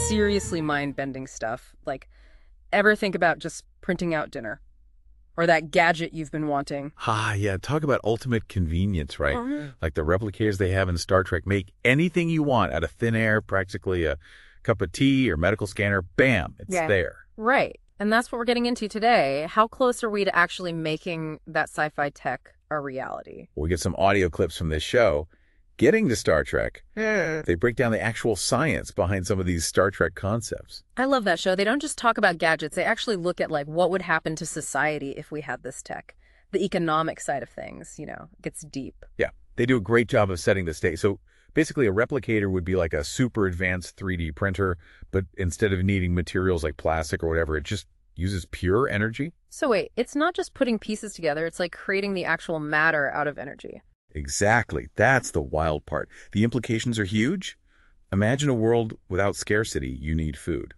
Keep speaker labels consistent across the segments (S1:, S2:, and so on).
S1: seriously mind-bending stuff. Like, ever think about just printing out dinner? Or that gadget you've been wanting?
S2: Ah, yeah, talk about ultimate convenience, right?
S1: Mhm.
S2: Like the replicators they have in Star Trek make anything you want out of thin air, practically a cup of tea or medical scanner, bam, it's
S1: Yeah.
S2: there.
S1: Right. And that's what we're getting into today. How close are we to actually making that sci-fi tech a reality?
S2: We get some audio clips from this show. Getting to Star Trek, they break down the actual science behind some of these Star Trek concepts.
S1: I love that show. They don't just talk about gadgets. They actually look at like what would happen to society if we had this tech. The economic side of things, gets deep.
S2: Yeah, they do a great job of setting the stage. So basically a replicator would be like a super advanced 3D printer, but instead of needing materials like plastic or whatever, it just uses pure energy.
S1: So wait, it's not just putting pieces together. It's like creating the actual matter out of energy.
S2: Exactly. That's the wild part. The implications are huge. Imagine a world without scarcity. You need food.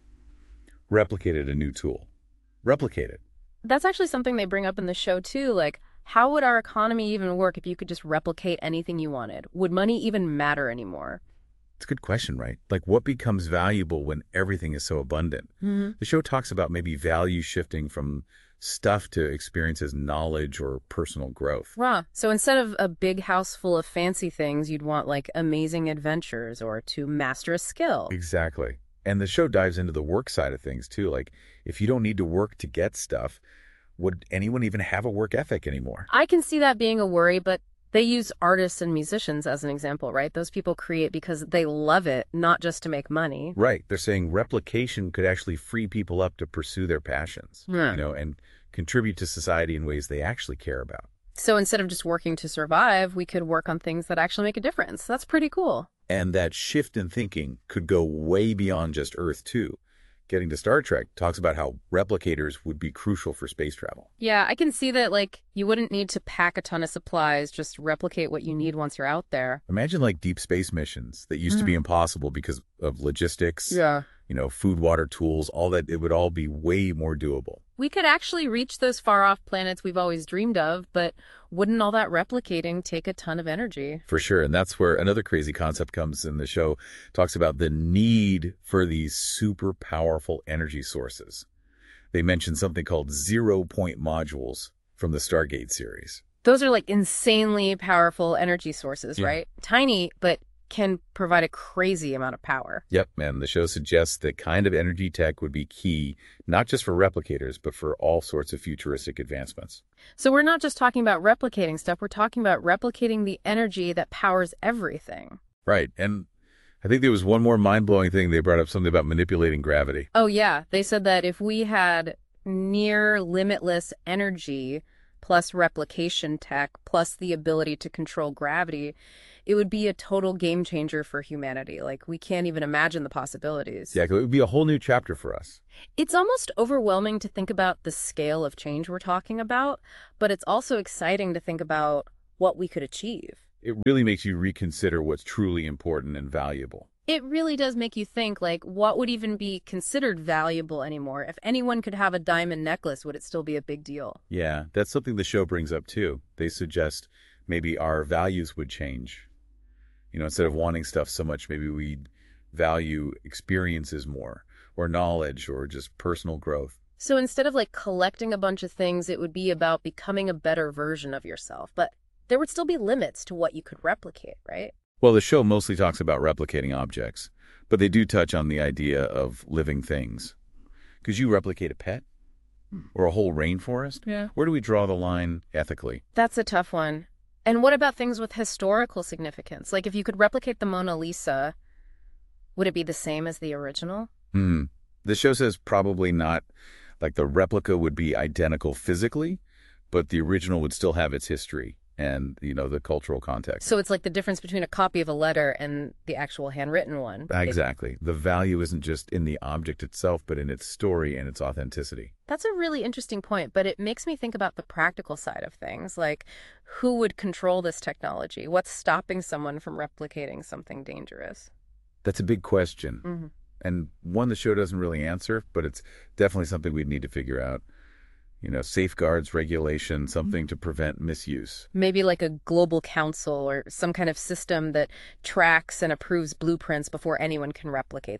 S2: Replicate it, a new tool. Replicate it.
S1: That's actually something they bring up in the show too. Like, how would our economy even work if you could just replicate anything you wanted? Would money even matter anymore?
S2: It's a good question, right? Like, what becomes valuable when everything is so abundant?
S1: Mm-hmm.
S2: The show talks about maybe value shifting from stuff to experience as knowledge or personal growth.
S1: Right. So instead of a big house full of fancy things, you'd want like amazing adventures or to master a skill.
S2: Exactly. And the show dives into the work side of things too. Like, if you don't need to work to get stuff, would anyone even have a work ethic anymore?
S1: I can see that being a worry, but they use artists and musicians as an example, right? Those people create because they love it, not just to make money.
S2: Right. They're saying replication could actually free people up to pursue their passions, and contribute to society in ways they actually care about.
S1: So instead of just working to survive, we could work on things that actually make a difference. That's pretty cool.
S2: And that shift in thinking could go way beyond just Earth, too. Getting to Star Trek talks about how replicators would be crucial for space travel.
S1: Yeah, I can see that, like, you wouldn't need to pack a ton of supplies, just replicate what you need once you're out there.
S2: Imagine, like, deep space missions that used to be impossible because of logistics,
S1: Yeah.
S2: Food, water, tools, all that. It would all be way more doable.
S1: We could actually reach those far-off planets we've always dreamed of, but wouldn't all that replicating take a ton of energy?
S2: For sure. And that's where another crazy concept comes in the show. Talks about the need for these super powerful energy sources. They mention something called 0-point modules from the Stargate series.
S1: Those are like insanely powerful energy sources,
S2: Yeah.
S1: right? Tiny, but can provide a crazy amount of power.
S2: Yep, man. The show suggests that kind of energy tech would be key, not just for replicators, but for all sorts of futuristic advancements.
S1: So we're not just talking about replicating stuff, we're talking about replicating the energy that powers everything.
S2: Right. And I think there was one more mind-blowing thing. They brought up something about manipulating gravity.
S1: Oh, yeah. They said that if we had near limitless energy plus replication tech plus the ability to control gravity, it would be a total game changer for humanity. Like, we can't even imagine the possibilities.
S2: Yeah, it would be a whole new chapter for us.
S1: It's almost overwhelming to think about the scale of change we're talking about, but it's also exciting to think about what we could achieve.
S2: It really makes you reconsider what's truly important and valuable.
S1: It really does make you think, like, what would even be considered valuable anymore? If anyone could have a diamond necklace, would it still be a big deal?
S2: Yeah, that's something the show brings up too. They suggest maybe our values would change. Instead of wanting stuff so much, maybe we'd value experiences more, or knowledge, or just personal growth.
S1: So instead of like collecting a bunch of things, it would be about becoming a better version of yourself. But there would still be limits to what you could replicate, right?
S2: Well, the show mostly talks about replicating objects, but they do touch on the idea of living things. Could you replicate a pet? Or a whole rainforest?
S1: Yeah.
S2: Where do we draw the line ethically?
S1: That's a tough one. And what about things with historical significance? Like, if you could replicate the Mona Lisa, would it be the same as the original?
S2: The show says probably not. Like, the replica would be identical physically, but the original would still have its history and, the cultural context.
S1: So it's like the difference between a copy of a letter and the actual handwritten one.
S2: Exactly. The value isn't just in the object itself, but in its story and its authenticity.
S1: That's a really interesting point, but it makes me think about the practical side of things. Like, who would control this technology? What's stopping someone from replicating something dangerous?
S2: That's a big question.
S1: Mm-hmm.
S2: And one the show doesn't really answer, but it's definitely something we'd need to figure out. Safeguards, regulation, something to prevent misuse.
S1: Maybe like a global council or some kind of system that tracks and approves blueprints before anyone can replicate them.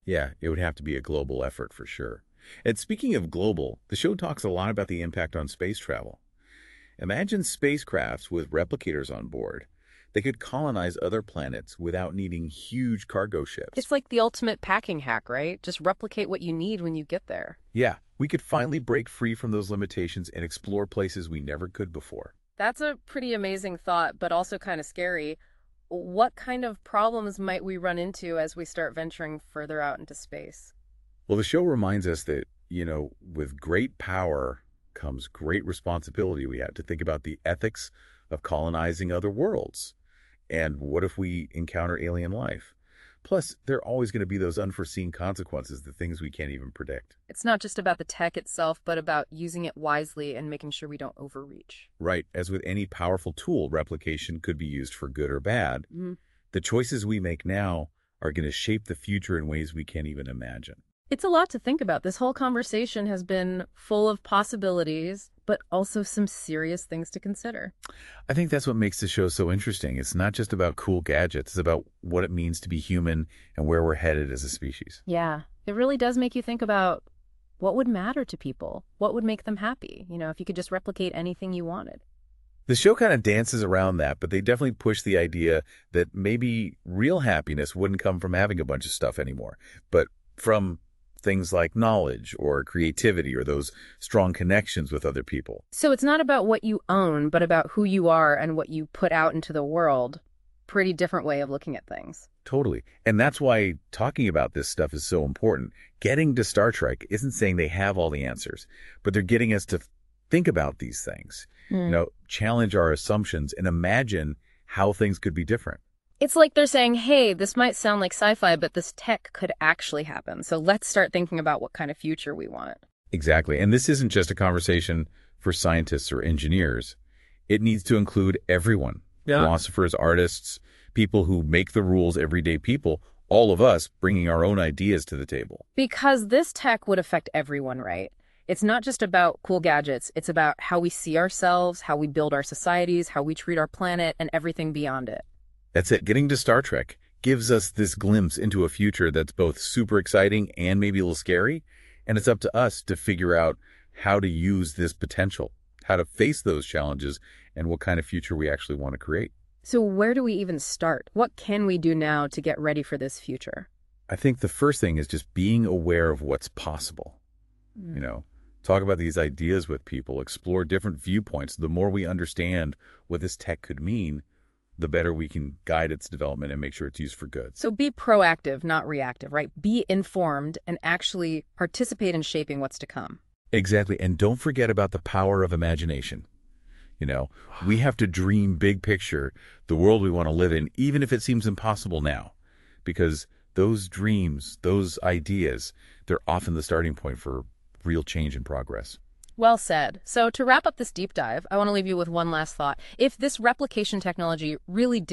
S2: Yeah, it would have to be a global effort for sure. And speaking of global, the show talks a lot about the impact on space travel. Imagine spacecrafts with replicators on board. They could colonize other planets without needing huge cargo ships.
S1: It's like the ultimate packing hack, right? Just replicate what you need when you get there.
S2: Yeah, we could finally break free from those limitations and explore places we never could before.
S1: That's a pretty amazing thought, but also kind of scary. What kind of problems might we run into as we start venturing further out into space?
S2: Well, the show reminds us that, with great power comes great responsibility. We have to think about the ethics of colonizing other worlds. And what if we encounter alien life? Plus, there are always going to be those unforeseen consequences, the things we can't even predict.
S1: It's not just about the tech itself, but about using it wisely and making sure we don't overreach.
S2: Right, as with any powerful tool, replication could be used for good or bad.
S1: Mhm.
S2: The choices we make now are going to shape the future in ways we can't even imagine.
S1: It's a lot to think about. This whole conversation has been full of possibilities, but also some serious things to consider.
S2: I think that's what makes the show so interesting. It's not just about cool gadgets, it's about what it means to be human and where we're headed as a species.
S1: Yeah, it really does make you think about what would matter to people, what would make them happy, if you could just replicate anything you wanted.
S2: The show kind of dances around that, but they definitely push the idea that maybe real happiness wouldn't come from having a bunch of stuff anymore, but from things like knowledge or creativity or those strong connections with other people.
S1: So it's not about what you own, but about who you are and what you put out into the world. Pretty different way of looking at things.
S2: Totally. And that's why talking about this stuff is so important. Getting to Star Trek isn't saying they have all the answers, but they're getting us to think about these things, challenge our assumptions and imagine how things could be different.
S1: It's like they're saying, hey, this might sound like sci-fi, but this tech could actually happen. So let's start thinking about what kind of future we want.
S2: Exactly. And this isn't just a conversation for scientists or engineers. It needs to include everyone. Yeah. Philosophers, artists, people who make the rules, everyday people, all of us bringing our own ideas to the table.
S1: Because this tech would affect everyone, right? It's not just about cool gadgets. It's about how we see ourselves, how we build our societies, how we treat our planet, and everything beyond it.
S2: That's it. Getting to Star Trek gives us this glimpse into a future that's both super exciting and maybe a little scary. And it's up to us to figure out how to use this potential, how to face those challenges, and what kind of future we actually want to create.
S1: So where do we even start? What can we do now to get ready for this future?
S2: I think the first thing is just being aware of what's possible. Talk about these ideas with people, explore different viewpoints. The more we understand what this tech could mean, the better we can guide its development and make sure it's used for good.
S1: So be proactive, not reactive, right? Be informed and actually participate in shaping what's to come.
S2: Exactly. And don't forget about the power of imagination. We have to dream big picture, the world we want to live in, even if it seems impossible now. Because those dreams, those ideas, they're often the starting point for real change and progress.
S1: Well said. So to wrap up this deep dive, I want to leave you with one last thought. If this replication technology really